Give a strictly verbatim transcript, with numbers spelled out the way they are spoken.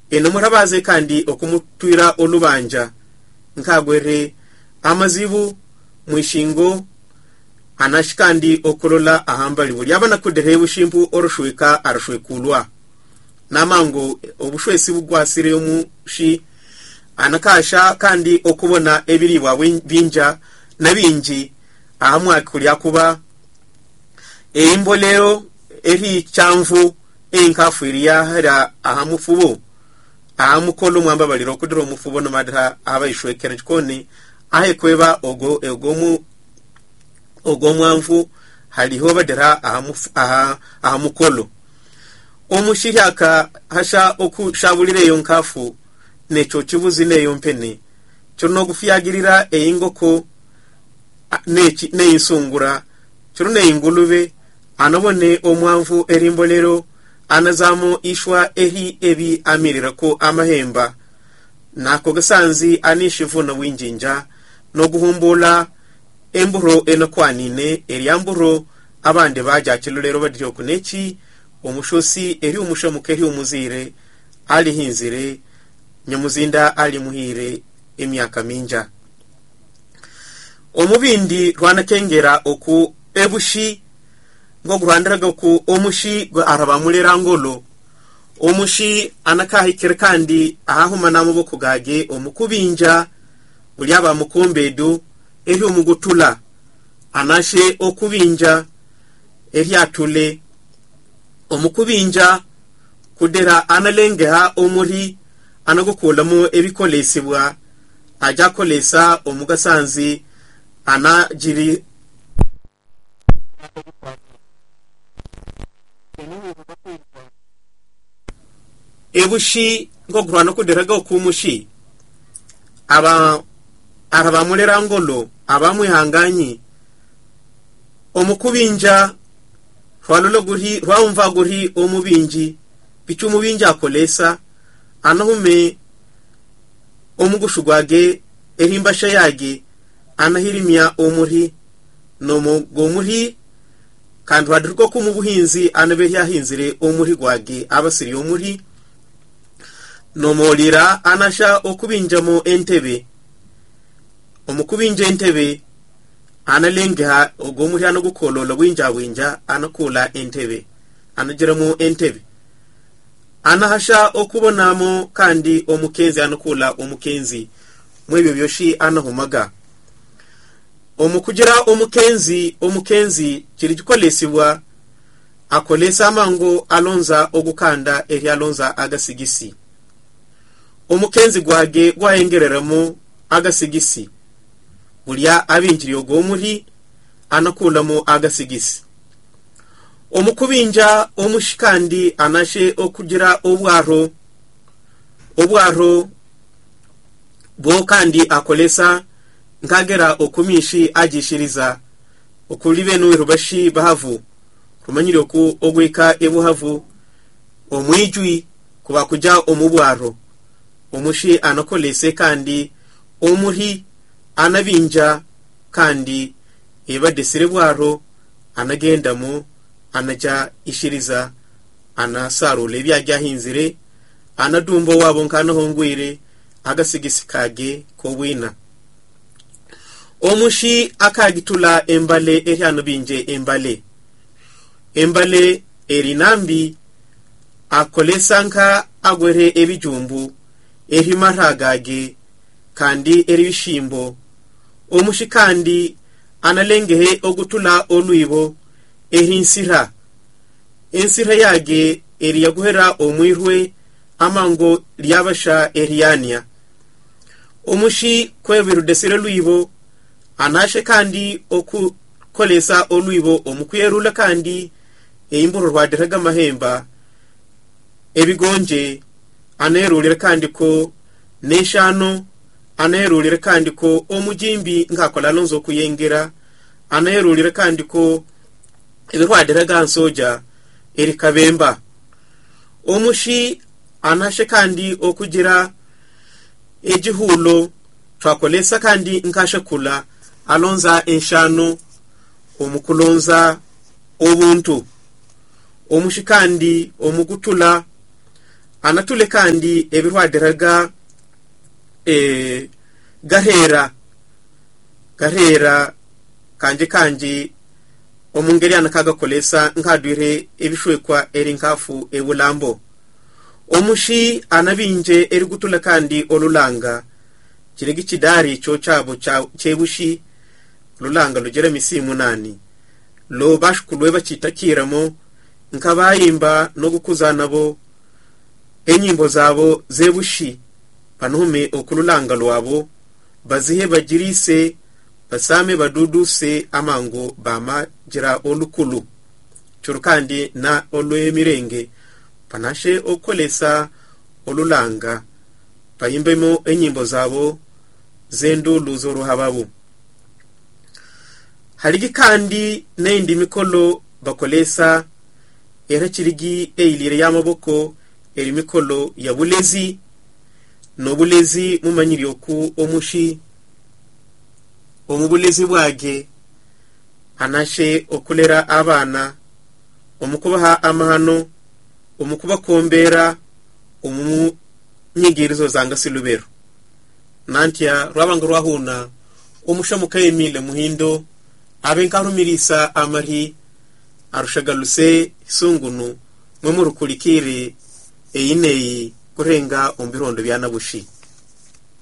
enomurabaze kandi okumutwira olubanja nkagwere amazibu mwishingo anashikandi okolola ahambali buli abana kudere bushimpu oroshweka arashwekulwa namango obushwesi bugwasire omushi anakasha kandi okubona ebiribwa binja nabinji ahamwa kulya kuba eimbolero eri chamvu enkafiriya hara ahamufubo ahamukolo mwamba baliro kudiro omufubo no madra abayishwekera kikoni ahe kweba ogo egomu ogomwanfu haliho badera ahamufu aha ahamukolo omushihaka hasha okushabulire yonkafu necho kibuzi neyo mpene cyono gufiyagirira eyingoko nechi neyisungura cyorone ingulube anabone omwanfu erimbolero anazamo ishwa ehi ebi amirira ko amahemba nako gasanzi anishivuna winjinja no guhumbula emburo enokwanine eryamburo abande baja kilolero badyo kunechi omushosi eri umushamuke eri umuzire ali hinzire nyamuzinda ali muhire emyaka minja omubindi rwana kengera oku ebushi ngo gurandiraga ku omushi arabamulera ngolo omushi anakahikira kandi ahahuma namuboko gage omukubinja buli aba mukombedu eri omugutula anashe okubinja eri atule omukubinja kudera analengeha omuri anagokolamo ebikolesibwa aja kolesa omugasanzi anajiri ebushi ngo gurana kuderaga okumushi aba arabamulera ngolo abamwihanganyi omukubinja hwalolo guri hwaumva guri omubinji bicu mubinja akolesa anahume omugushugwage erimbasha yage anahirimya omuri no mugomuri kandi wadiriko ku mubuhinzi anabe yahinzire omuri gwage abasiri omuri no molira anasha okubinjamo entebe omukubinja entebe analenga ogomuri anagukolola winja winja anakula entebe anagiramo entebe anahasha okubonamo kandi omukenzi anakula omukenzi mwebyo byoshi anahumaga omukugira omukenzi omukenzi kiri gikolesibwa akolesa amango alonza ogukanda eri alonza agasigisi omukenzi gwage gwayengereramo agasigisi bulya abinjiri ogomuri anakulamo agasigisi omukubinja omushikandi anashe okugira obwaro obwaro bwo kandi akolesa nkagera okumishi agishiriza okulibe no rubashi bahavu kumanyire ku ogweka ebuhavu omwijwi kuba kuja omubwaro omushi anakolese kandi omuri anabinja kandi ebadesire bwaro anagendamo anaja ishiriza anasarule byajyahinzire anadumbo wabo nkana hongwire agasigisikage kobwina omushi akagitula embale eryano binje embale embale erinambi akolesanka agwere ebijumbu erimaragage kandi eribishimbo omushi kandi analengehe ogutula olwibo erinsira ensira yage eri yaguhera omwirwe amango lyabasha eriania omushi kwebiru desire lwibo anashe kandi okukolesa olwibo omukuyerula kandi eimburo rwadiraga mahemba ebigonje anerulira kandi ko neshano anerulira kandi ko omujimbi ngakola lonzo kuyengera anerulira kandi ko ebirwadiraga nsoja eri kabemba omushi anashe kandi okugira ejihulo twakolesa kandi nkashakula alonza enshano omukulonza obuntu omushi kandi omugutula anatule kandi ebirwadiraga e gahera gahera kanje kanje omungeri anakaga kolesa nkadwire ebishwekwa eri nkafu ebulambo omushi anabinje eri gutula kandi olulanga kiregi kidari cyo cyabo cyebushi olulanga lugera misimu nani lo bashkulwe bakitakiramo nkabayimba no gukuzana bo enyimbo zabo zebushi panume okululanga lwabo bazihe bagirise basame baduduse amango bama gira olukulu churukandi na olwemirenge panashe okolesa olulanga payimbemo enyimbo zabo zendulu zoruhababu haligi kandi neindi mikolo bakolesa era kirigi eilire yamaboko eri mikolo ya bulezi no bulezi mumanyiri oku omushi omubulezi bwage anashe okulera abana omukubaha amahano omukuba kombera omu nyigirizo zanga silubero nantia rwabanga rwahuna omushamuka Emile Muhindo abenkarumirisa amari arushagaluse sungunu mwe murukurikire eyineyi kurenga ombirondo byana bushi